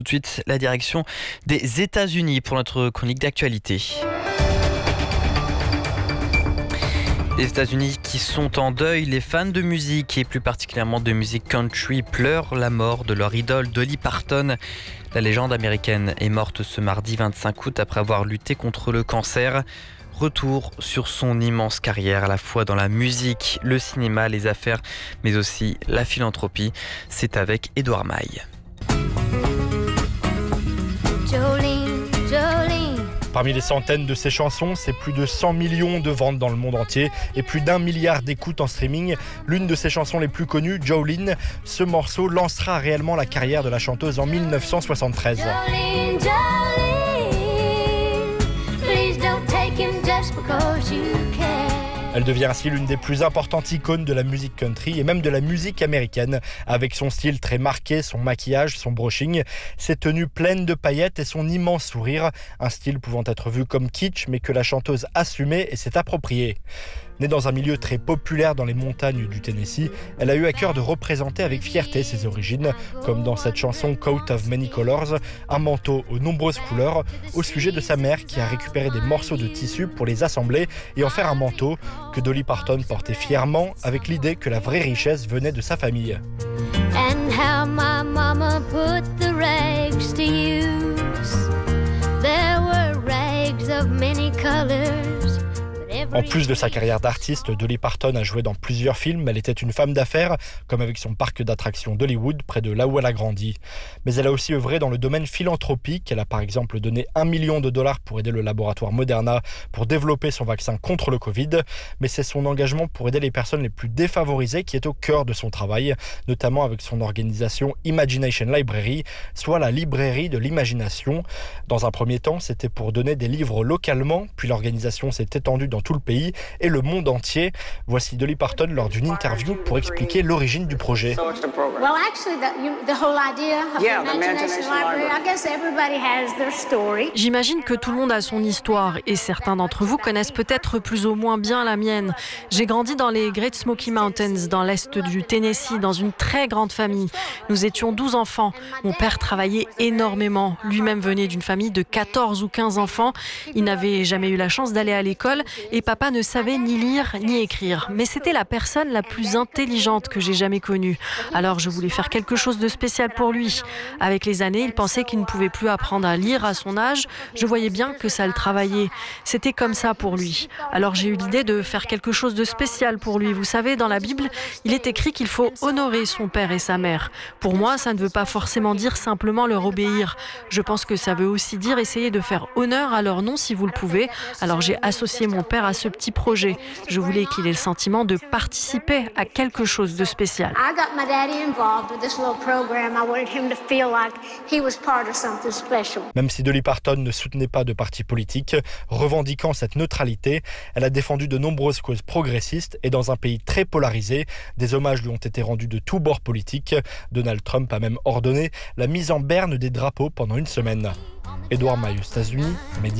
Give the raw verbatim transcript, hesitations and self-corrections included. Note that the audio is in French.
Tout de suite, la direction des États-Unis pour notre chronique d'actualité. Les États-Unis qui sont en deuil, les fans de musique et plus particulièrement de musique country pleurent la mort de leur idole Dolly Parton. La légende américaine est morte ce mardi vingt-cinq août après avoir lutté contre le cancer. Retour sur son immense carrière à la fois dans la musique, le cinéma, les affaires, mais aussi la philanthropie. C'est avec Édouard Maille. Jolene, Jolene. Parmi les centaines de ses chansons, c'est plus de cent millions de ventes dans le monde entier et plus d'un milliard d'écoutes en streaming. L'une de ses chansons les plus connues, Jolene, ce morceau lancera réellement la carrière de la chanteuse en dix-neuf cent soixante-treize. Jolene, Jolene. Please don't take him just because you can. Elle devient ainsi l'une des plus importantes icônes de la musique country et même de la musique américaine, avec son style très marqué, son maquillage, son brushing, ses tenues pleines de paillettes et son immense sourire, un style pouvant être vu comme kitsch mais que la chanteuse assumait et s'est approprié. Née dans un milieu très populaire dans les montagnes du Tennessee, elle a eu à cœur de représenter avec fierté ses origines, comme dans cette chanson Coat of Many Colors, un manteau aux nombreuses couleurs, au sujet de sa mère qui a récupéré des morceaux de tissu pour les assembler et en faire un manteau que Dolly Parton portait fièrement avec l'idée que la vraie richesse venait de sa famille. And how my mama put the rags to use. There were rags of many colors. En plus de sa carrière d'artiste, Dolly Parton a joué dans plusieurs films. Elle était une femme d'affaires, comme avec son parc d'attractions d'Hollywood, près de là où elle a grandi. Mais elle a aussi œuvré dans le domaine philanthropique. Elle a par exemple donné un million de dollars pour aider le laboratoire Moderna pour développer son vaccin contre le Covid. Mais c'est son engagement pour aider les personnes les plus défavorisées qui est au cœur de son travail, notamment avec son organisation Imagination Library, soit la librairie de l'imagination. Dans un premier temps, c'était pour donner des livres localement, puis l'organisation s'est étendue dans tout le pays et le monde entier. Voici Dolly Parton lors d'une interview pour expliquer l'origine du projet. Well, actually, the, you, the whole idea of Yeah, the the Imagination Imagination Library, Library. I guess everybody has their story. J'imagine que tout le monde a son histoire et certains d'entre vous connaissent peut-être plus ou moins bien la mienne. J'ai grandi dans les Great Smoky Mountains, dans l'est du Tennessee, dans une très grande famille. Nous étions douze enfants. Mon père travaillait énormément. Lui-même venait d'une famille de quatorze ou quinze enfants. Il n'avait jamais eu la chance d'aller à l'école et papa ne savait ni lire ni écrire. Mais c'était la personne la plus intelligente que j'ai jamais connue. Alors je voulais faire quelque chose de spécial pour lui. Avec les années, il pensait qu'il ne pouvait plus apprendre à lire à son âge. Je voyais bien que ça le travaillait. C'était comme ça pour lui. Alors j'ai eu l'idée de faire quelque chose de spécial pour lui. Vous savez, dans la Bible, il est écrit qu'il faut honorer son père et sa mère. Pour moi, ça ne veut pas forcément dire simplement leur obéir. Je pense que ça veut aussi dire essayer de faire honneur à leur nom si vous le pouvez. Alors j'ai associé mon père à ce petit projet. Je voulais qu'il ait le sentiment de participer à quelque chose de spécial. I got my daddy involved with this little program. I wanted him to feel like he was part of something special. Même si Dolly Parton ne soutenait pas de parti politique, revendiquant cette neutralité, elle a défendu de nombreuses causes progressistes et dans un pays très polarisé, des hommages lui ont été rendus de tous bords politiques. Donald Trump a même ordonné la mise en berne des drapeaux pendant une semaine. Édouard Maille, aux États-Unis, Média.